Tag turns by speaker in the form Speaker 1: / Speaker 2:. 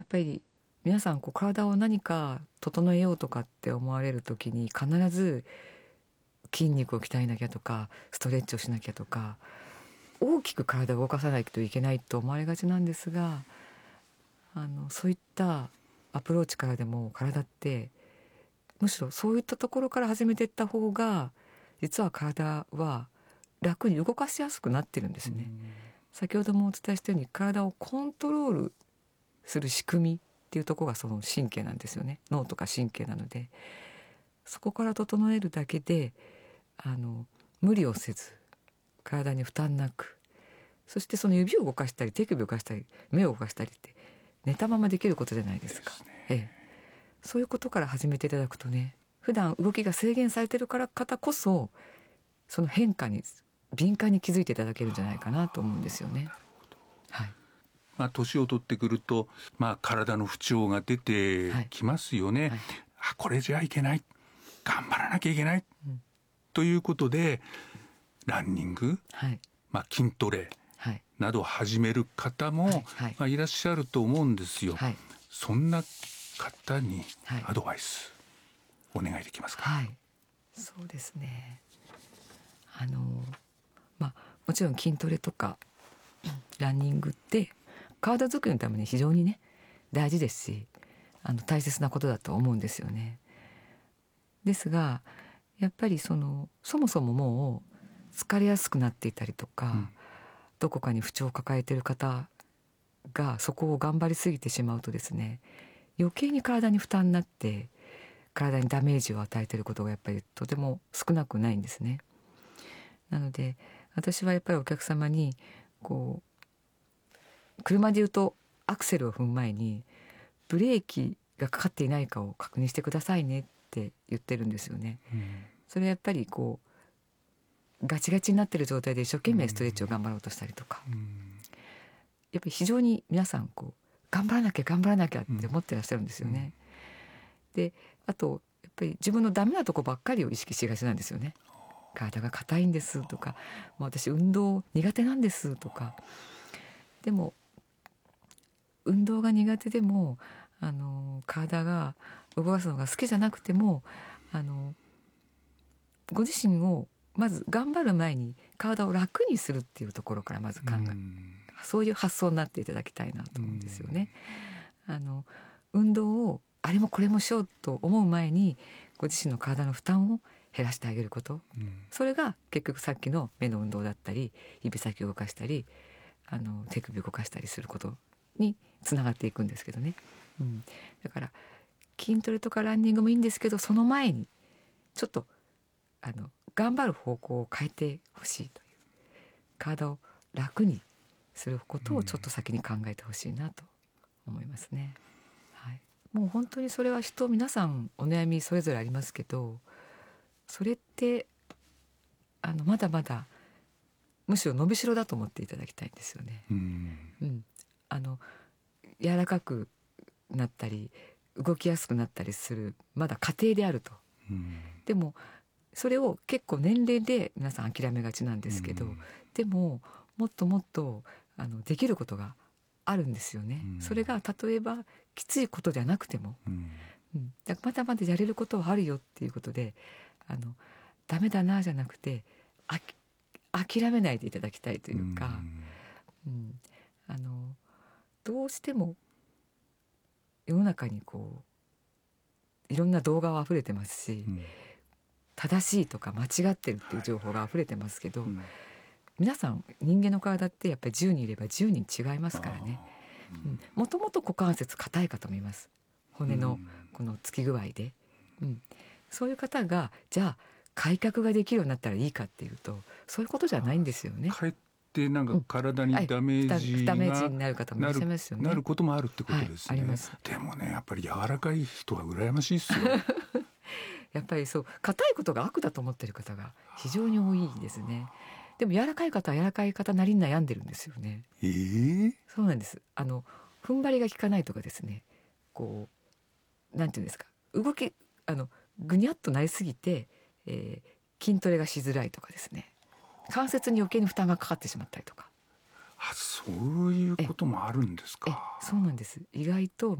Speaker 1: ぱり皆さん体を何か整えようとかって思われる時に必ず筋肉を鍛えなきゃとかストレッチをしなきゃとか大きく体を動かさないといけないと思われがちなんですが、そういったアプローチからでも体ってむしろそういったところから始めていった方が実は体は楽に動かしやすくなってるんですね。先ほどもお伝えしたように体をコントロールする仕組みっていうところがその神経なんですよね。脳とか神経なので、そこから整えるだけで無理をせず体に負担なく、そしてその指を動かしたり手首を動かしたり目を動かしたりって寝たままできることじゃないですか。そういうことから始めていただくとね、普段動きが制限されてる方こそその変化に敏感に気づいていただけるんじゃないかなと思うんですよね。
Speaker 2: 年を取ってくると、体の不調が出てきますよね。これじゃいけない、頑張らなきゃいけない、ということでランニング、筋トレなどを始める方も、いらっしゃると思うんですよ。そんな方にアドバイスお願いできますか？
Speaker 1: そうですね。もちろん筋トレとかランニングって体作りのために非常にね大事ですし大切なことだと思うんですよね。ですがやっぱりそもそももう疲れやすくなっていたりとか、どこかに不調を抱えている方がそこを頑張りすぎてしまうとですね、余計に体に負担になって体にダメージを与えていることがやっぱりとても少なくないんですね。なので私はやっぱりお客様に車で言うとアクセルを踏む前にブレーキがかかっていないかを確認してくださいねって言ってるんですよね。それはやっぱりガチガチになってる状態で一生懸命ストレッチを頑張ろうとしたりとか、やっぱり非常に皆さん頑張らなきゃ頑張らなきゃって思ってらっしゃるんですよね。であとやっぱり自分のダメなとこばっかりを意識しがちなんですよね。体が硬いんですとか、私運動苦手なんですとか。でも運動が苦手でも体が動かすのが好きじゃなくてもご自身をまず頑張る前に体を楽にするっていうところからまずそういう発想になっていただきたいなと思うんですよね。運動をあれもこれもしようと思う前にご自身の体の負担を減らしてあげること、それが結局さっきの目の運動だったり指先を動かしたり手首を動かしたりすることにつながっていくんですけどね、だから筋トレとかランニングもいいんですけど、その前にちょっと頑張る方向を変えてほしいという、体を楽にすることをちょっと先に考えてほしいなと思いますね。もう本当にそれは皆さんお悩みそれぞれありますけど、それってまだまだむしろ伸びしろだと思っていただきたいんですよね。柔らかくなったり動きやすくなったりするまだ過程であると。でもそれを結構年齢で皆さん諦めがちなんですけど、でももっともっとできることがあるんですよね。それが例えばきついことじゃなくても、だからまだまだやれることはあるよっていうことでダメだなじゃなくて諦めないでいただきたいというか、どうしても世の中にいろんな動画は溢れてますし、正しいとか間違ってるっていう情報が溢れてますけど、皆さん人間の体ってやっぱり10人いれば10人違いますからね。もともと股関節硬い方もいます。骨のこのつき具合で、そういう方がじゃあ改革ができるようになったらいいかっていうとそういうことじゃないんですよね。
Speaker 2: かえって体にダメージ
Speaker 1: になる方もいらっしゃいますよね。
Speaker 2: なることもあるってことですね。
Speaker 1: あります。
Speaker 2: でもねやっぱり柔らかい人は羨ましいですよ。
Speaker 1: やっぱり硬いことが悪だと思ってる方が非常に多いですね。でも柔らかい方は柔らかい方なりに悩んでるんですよね。そうなんです。踏ん張りが効かないとかですね、なんていうんですか、動きぐにゃっとなりすぎて、筋トレがしづらいとかですね、関節に余計に負担がかかってしまったりとか。
Speaker 2: そういうこともあるんですか。
Speaker 1: そうなんです。意外と